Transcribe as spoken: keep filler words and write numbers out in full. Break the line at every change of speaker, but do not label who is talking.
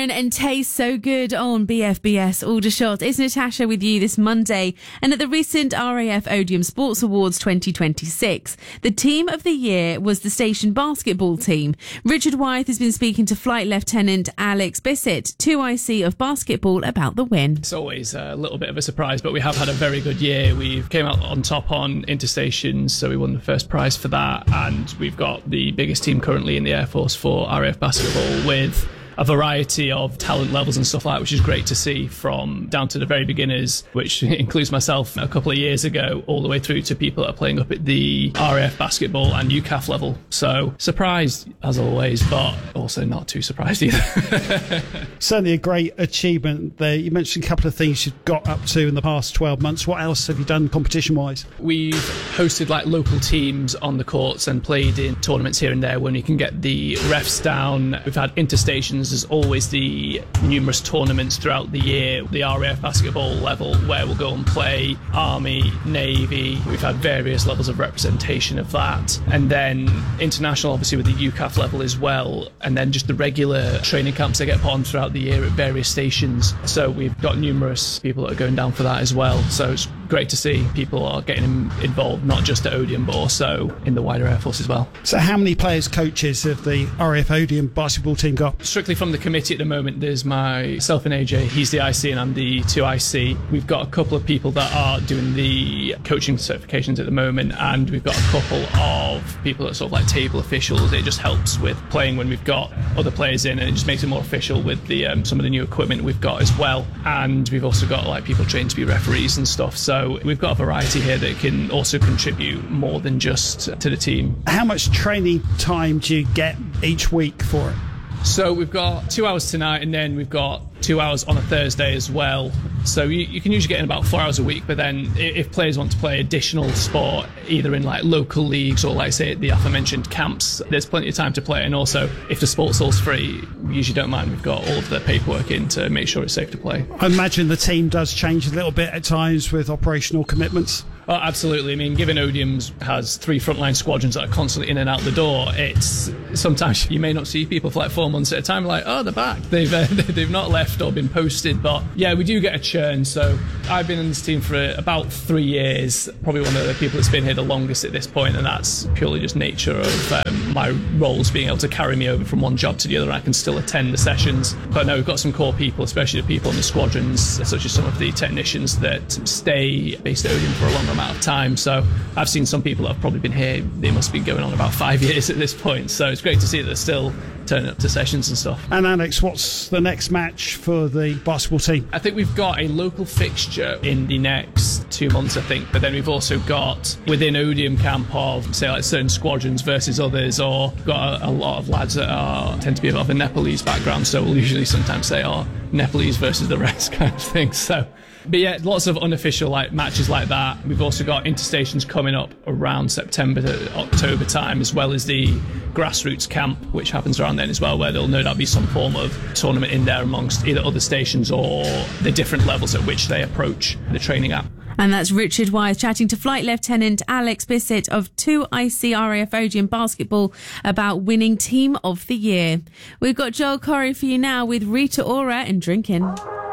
And tastes so good on B F B S Aldershot. It's Natasha with you this Monday. And at the recent R A F Odeum Sports Awards twenty twenty-six, the team of the year was the station basketball team. Richard Wyeth has been speaking to Flight Lieutenant Alex Bissett, two I C of basketball, about the win.
It's always a little bit of a surprise, but we have had a very good year. We came out on top on interstations, so we won the first prize for that. And we've got the biggest team currently in the Air Force for R A F basketball, with a variety of talent levels and stuff like that, which is great to see, from down to the very beginners, which includes myself a couple of years ago, all the way through to people that are playing up at the R A F basketball and U C A F level. So surprised as always, but also not too surprised either.
Certainly a great achievement there. You mentioned a couple of things you've got up to in the past twelve months. What else have you done competition wise?
We've hosted like local teams on the courts and played in tournaments here and there when you can get the refs down. We've had interstations. There's always the numerous tournaments throughout the year, the R A F basketball level, where we'll go and play Army, Navy. We've had various levels of representation of that. And then international, obviously, with the U C A F level as well. And then just the regular training camps that get put on throughout the year at various stations. So we've got numerous people that are going down for that as well. So it's great to see people are getting involved, not just at Odeum, but also in the wider Air Force as well.
So how many players, coaches have the R A F Odeum basketball team got?
Strictly from the committee at the moment, there's myself and A J. He's the I C and I'm the two I C. We've got a couple of people that are doing the coaching certifications at the moment, and we've got a couple of people that are sort of like table officials. It just helps with playing when we've got other players in, and it just makes it more official with the um, some of the new equipment we've got as well. And we've also got like people trained to be referees and stuff. So we've got a variety here that can also contribute more than just to the team.
How much training time do you get each week for it?
So we've got two hours tonight, and then we've got two hours on a Thursday as well. So you, you can usually get in about four hours a week, but then if players want to play additional sport, either in like local leagues or like say the aforementioned camps, there's plenty of time to play. And also if the sports hall's free, we usually don't mind. We've got all of the paperwork in to make sure it's safe to play.
I imagine the team does change a little bit at times with operational commitments.
Oh, absolutely. I mean, given Odeum's has three frontline squadrons that are constantly in and out the door, it's sometimes you may not see people for like four months at a time. Like, oh, they're back. They've uh, they've not left or been posted. But yeah, we do get a churn. So I've been in this team for about three years. Probably one of the people that's been here the longest at this point, and that's purely just nature of um, my roles being able to carry me over from one job to the other. I can still attend the sessions, but no, we've got some core people, especially the people in the squadrons, such as some of the technicians that stay based at Odeum for a longer amount of time. So I've seen some people that have probably been here, they must be going on about five years at this point. So it's great to see that they're still turning up to sessions and stuff.
And Alex, what's the next match for the basketball team?
I think we've got a local fixture in the next two months, I think, but then we've also got within Odeum camp of say like certain squadrons versus others, or got a, a lot of lads that are tend to be of a Nepalese background, so we'll usually sometimes say are Nepalese versus the rest kind of thing. So but yeah, lots of unofficial like matches like that. We've also got interstations coming up around September to October time, as well as the grassroots camp, which happens around then as well, where there'll no doubt be some form of tournament in there amongst either other stations or the different levels at which they approach the training app.
And that's Richard Wyeth chatting to Flight Lieutenant Alex Bissett of two I C R A F Odeum Basketball about winning Team of the Year. We've got Joel Corey for you now with Rita Ora and Drinking.